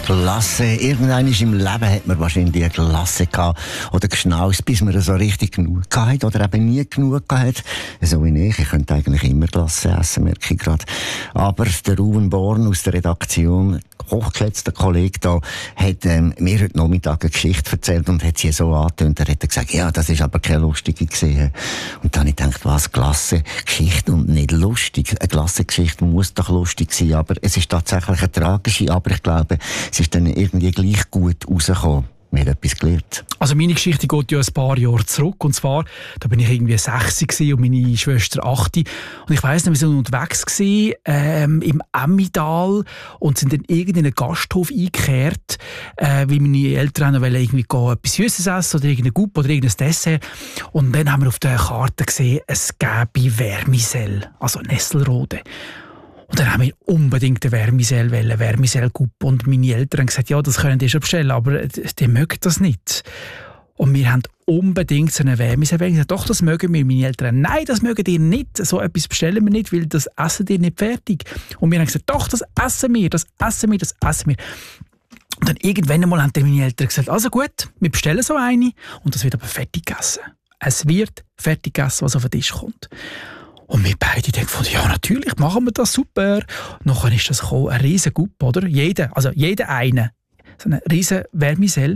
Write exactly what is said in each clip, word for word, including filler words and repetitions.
Glasse. Irgendwann im Leben hat man wahrscheinlich eine Glasse gehabt oder geschnaust, bis man so richtig genug hatte oder eben nie genug hatte. So wie ich. Ich könnte eigentlich immer Glasse essen, merke ich gerade. Aber der Ruben Born aus der Redaktion, hochgeschätzter Kollege da, hat ähm, mir heute Nachmittag eine Geschichte erzählt und hat sie so angetönt. Er hat gesagt, ja, das ist aber keine lustige gesehen. Und dann habe ich gedacht, was, Glasse-Geschichte und nicht lustig. Eine Glasse-Geschichte muss doch lustig sein, aber es ist tatsächlich eine tragische, aber ich glaube, es ist dann irgendwie gleich gut rausgekommen. Mir hat etwas gelernt. Also meine Geschichte geht ja ein paar Jahre zurück. Und zwar, da bin ich irgendwie sechs und meine Schwester acht. Und ich weiss nicht, wir waren unterwegs gewesen, ähm, im Emmidal und sind dann irgendwie in einen Gasthof eingekehrt, äh, weil meine Eltern wollen irgendwie gehen, etwas Süßes essen oder irgendein Gup oder irgendein Dessert. Und dann haben wir auf der Karte gesehen, es gäbe Vermicelle, also Nesselrode. Und dann haben wir unbedingt eine Vermicelle wollen, Vermicelle-Gup. Und meine Eltern haben gesagt, ja, das können die schon bestellen, aber die mögen das nicht. Und wir haben unbedingt so eine Vermicelle wollen. Ich gesagt, doch, das mögen wir. Meine Eltern, nein, das mögen die nicht. So etwas bestellen wir nicht, weil das essen die nicht fertig. Und wir haben gesagt, doch, das essen wir, das essen wir, das essen wir. Und dann irgendwann einmal haben meine Eltern gesagt, also gut, wir bestellen so eine und das wird aber fertig gegessen. Es wird fertig gegessen, was auf den Tisch kommt. Und wir beide denken von, ja, natürlich, machen wir das, super. Nachher ist das gekommen, ein riesen Gup, oder? Jeder, also jeder eine. So eine riesen Vermicelle.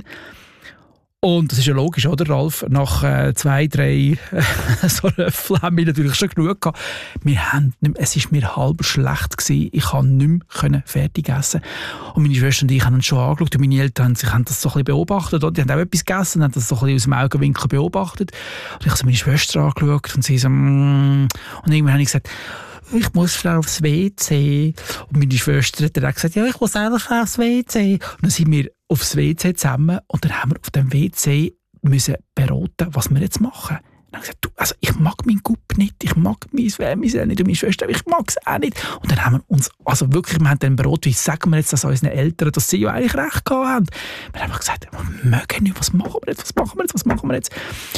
Und das ist ja logisch, oder, Ralf? Nach äh, zwei, drei äh, so Löffel haben wir natürlich schon genug gehabt. Wir haben nicht mehr, es war mir halb schlecht gewesen. Ich konnte nicht mehr fertig essen. Und meine Schwester und ich haben uns schon angeschaut. Und meine Eltern haben, sich, haben das so ein bisschen beobachtet. Oder? Die haben auch etwas gegessen und haben das so ein bisschen aus dem Augenwinkel beobachtet. Und ich habe so meine Schwester angeschaut und sie so, mm. Und irgendwann habe ich gesagt, ich muss schnell aufs W C. Und meine Schwester hat dann auch gesagt, ja, ich muss auch schnell aufs W C. Und dann sind wir aufs W C zusammen und dann haben wir auf dem W C müssen beraten, was wir jetzt machen. Dann habe ich gesagt, du, also ich mag meinen Gup nicht, ich mag mein Vermicelle nicht und meine Schwester, ich mag es auch nicht. Und dann haben wir uns, also wirklich, wir haben dann beraten, wie sagen wir jetzt das unseren Eltern, dass sie ja eigentlich recht gehabt haben. Wir haben einfach gesagt, wir mögen nicht, was machen wir jetzt, was machen wir jetzt, was machen wir jetzt.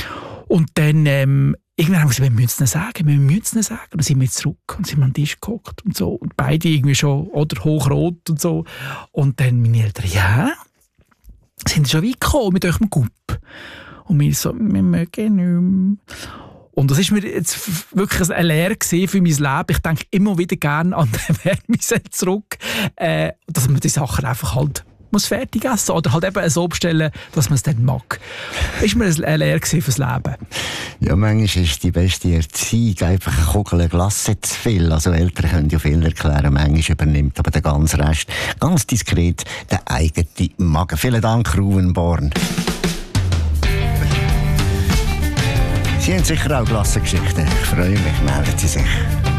Und dann, ähm, irgendwann haben wir gesagt, wir müssen es sagen, wir müssen es sagen. Und dann sind wir zurück und sind an den Tisch gehockt und so. Und beide irgendwie schon, oder, hochrot und so. Und dann meine Eltern, ja, sind schon weit gekommen mit eurem Gup. Und wir so, wir mögen nicht mehr. Und das war mir jetzt wirklich eine Lehre für mein Leben. Ich denke immer wieder gerne an den Vermicelle zurück, äh, dass man die Sachen einfach halt muss fertig essen oder halt eben so bestellen, dass man es dann mag. Das war mir eine Lehre fürs Leben. Ja, manchmal ist die beste Erziehung einfach eine Kugel Glasse zu viel. Also Eltern können ja viel erklären, manchmal übernimmt aber der ganze Rest ganz diskret den eigenen Magen. Vielen Dank, Ruben Born. Sie haben sicher auch Glassengeschichten. Ich freue mich, melden Sie sich.